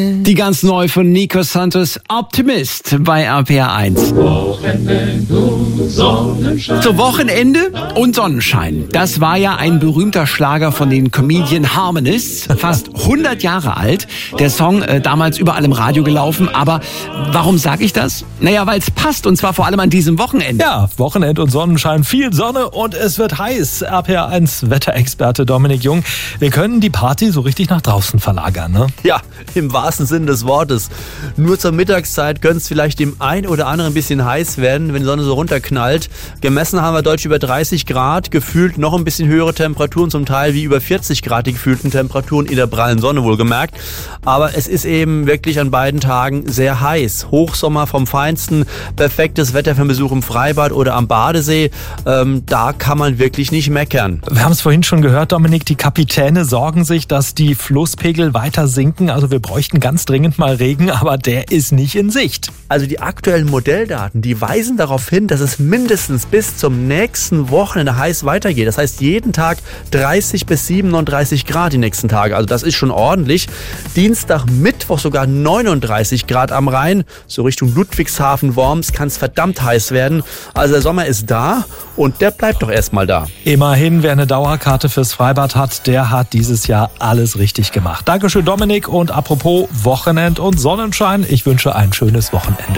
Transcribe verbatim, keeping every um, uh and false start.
Die ganz neu von Nico Santos, Optimist bei R P R eins. Zu Wochenende und Sonnenschein. Das war ja ein berühmter Schlager von den Comedian Harmonists, fast hundert Jahre alt. Der Song äh, damals überall im Radio gelaufen. Aber warum sage ich das? Naja, weil es passt, und zwar vor allem an diesem Wochenende. Ja, Wochenend und Sonnenschein, viel Sonne und es wird heiß. R P R eins Wetterexperte Dominik Jung. Wir können die Party so richtig nach draußen verlagern, ne? Ja, im wahrsten Sinne des Wortes. Nur zur Mittagszeit könnte es vielleicht dem ein oder anderen ein bisschen heiß werden, wenn die Sonne so runterknallt. Gemessen haben wir deutlich über dreißig Grad, gefühlt noch ein bisschen höhere Temperaturen, zum Teil wie über vierzig Grad die gefühlten Temperaturen in der prallen Sonne wohlgemerkt. Aber es ist eben wirklich an beiden Tagen sehr heiß. Hochsommer vom Feinsten, perfektes Wetter für einen Besuch im Freibad oder am Badesee. Ähm, da kann man wirklich nicht meckern. Wir haben es vorhin schon gehört, Dominik, die Kapitäne sorgen sich, dass die Flusspegel weiter sinken. Also wir bräuchten ganz dringend mal Regen, aber der ist nicht in Sicht. Also die aktuellen Modelldaten, die weisen darauf hin, dass es mindestens bis zum nächsten Wochenende heiß weitergeht. Das heißt jeden Tag dreißig bis siebenunddreißig Grad die nächsten Tage. Also das ist schon ordentlich. Dienstag, Mittwoch sogar neununddreißig Grad am Rhein. So Richtung Ludwigshafen, Worms kann es verdammt heiß werden. Also der Sommer ist da und der bleibt doch erstmal da. Immerhin, wer eine Dauerkarte fürs Freibad hat, der hat dieses Jahr alles richtig gemacht. Dankeschön, Dominik. Und apropos Wochenend und Sonnenschein, ich wünsche ein schönes Wochenende.